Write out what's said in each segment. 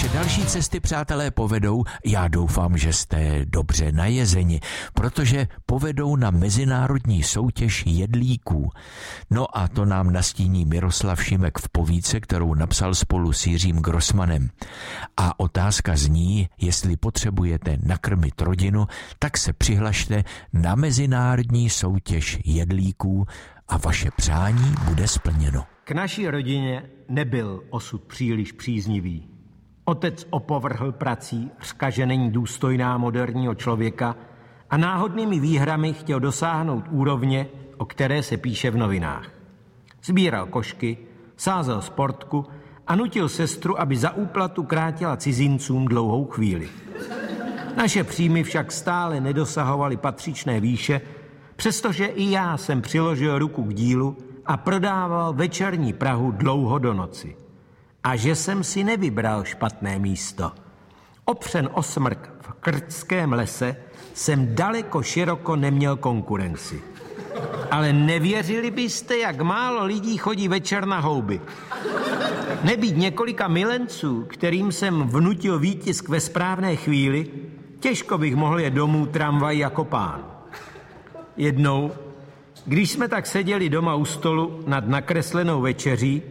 Vaše další cesty, přátelé, povedou, já doufám, že jste dobře najezeni, protože povedou na mezinárodní soutěž jedlíků. No a to nám nastíní Miroslav Šimek v povídce, kterou napsal spolu s Jiřím Grossmanem. A otázka zní, jestli potřebujete nakrmit rodinu, tak se přihlašte na mezinárodní soutěž jedlíků a vaše přání bude splněno. K naší rodině nebyl osud příliš příznivý. Otec opovrhl prací, řka, že není důstojná moderního člověka a náhodnými výhrami chtěl dosáhnout úrovně, o které se píše v novinách. Sbíral košky, sázel sportku a nutil sestru, aby za úplatu krátila cizincům dlouhou chvíli. Naše příjmy však stále nedosahovaly patřičné výše, přestože i já jsem přiložil ruku k dílu a prodával večerní Prahu dlouho do noci. A že jsem si nevybral špatné místo. Opřen o smrk v Krtském lese jsem daleko široko neměl konkurenci. Ale nevěřili byste, jak málo lidí chodí večer na houby. Nebýt několika milenců, kterým jsem vnutil výtisk ve správné chvíli, těžko bych mohl jet domů tramvaj jako pán. Jednou, když jsme tak seděli doma u stolu nad nakreslenou večeří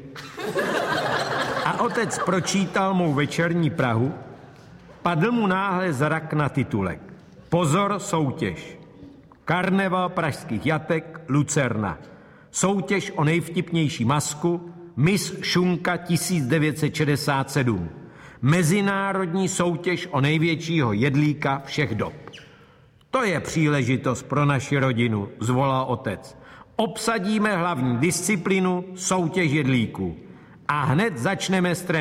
a otec pročítal mou večerní Prahu, padl mu náhle zrak na titulek. Pozor, soutěž. Karneval pražských jatek, Lucerna. Soutěž o nejvtipnější masku, Miss Šunka 1967. Mezinárodní soutěž o největšího jedlíka všech dob. To je příležitost pro naši rodinu, zvolal otec. Obsadíme hlavní disciplínu soutěž jedlíků a hned začneme s